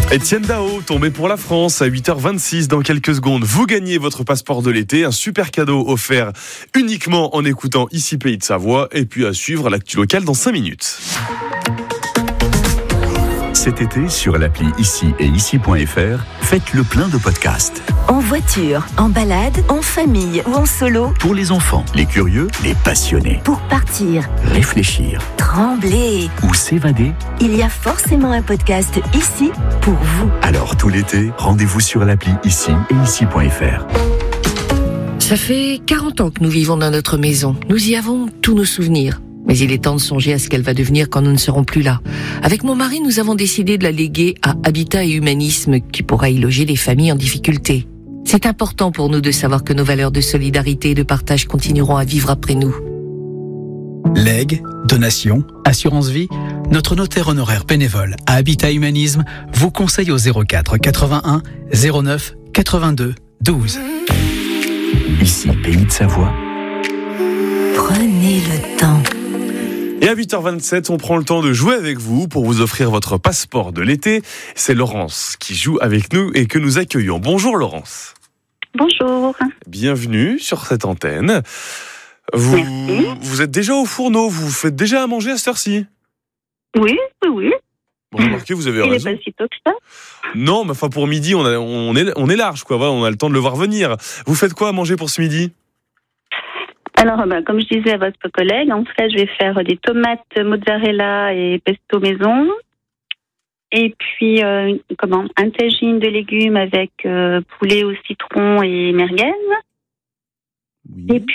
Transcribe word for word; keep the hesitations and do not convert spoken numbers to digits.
Etienne Dao, tombé pour la France à huit heures vingt-six. Dans quelques secondes, vous gagnez votre passeport de l'été. Un super cadeau offert uniquement en écoutant Ici Pays de Savoie. Et puis à suivre l'actu locale dans cinq minutes. Cet été, sur l'appli Ici et Ici point F R, faites le plein de podcasts. En voiture, en balade, en famille ou en solo. Pour les enfants, les curieux, les passionnés. Pour partir, Réfléchir trembler. ou s'évader. Il y a forcément un podcast ici pour vous. Alors tout l'été, rendez-vous sur l'appli Ici et Ici point F R. Ça fait quarante ans que nous vivons dans notre maison. Nous y avons tous nos souvenirs. Mais il est temps de songer à ce qu'elle va devenir quand nous ne serons plus là. Avec mon mari, nous avons décidé de la léguer à Habitat et Humanisme, qui pourra y loger les familles en difficulté. C'est important pour nous de savoir que nos valeurs de solidarité et de partage continueront à vivre après nous. Legs, donations, assurance vie, notre notaire honoraire bénévole à Habitat Humanisme vous conseille au zéro quatre quatre-vingt-un zéro neuf quatre-vingt-deux douze. Ici, Pays de Savoie. Prenez le temps. Et à huit heures vingt-sept, on prend le temps de jouer avec vous pour vous offrir votre passeport de l'été. C'est Laurence qui joue avec nous et que nous accueillons. Bonjour Laurence. Bonjour. Bienvenue sur cette antenne. Vous, Merci. vous êtes déjà au fourneau, vous faites déjà à manger à cette heure-ci? Oui, oui, oui. Bon, remarquez, vous avez Il n'est raison. pas si tôt que ça. Non, mais enfin pour midi, on, a- on, est, on est large, quoi. Voilà, on a le temps de le voir venir. Vous faites quoi à manger pour ce midi? Alors, ben, comme je disais à votre collègue, en fait, je vais faire des tomates mozzarella et pesto maison. Et puis, euh, comment, un tagine de légumes avec euh, poulet au citron et merguez. Oui. Et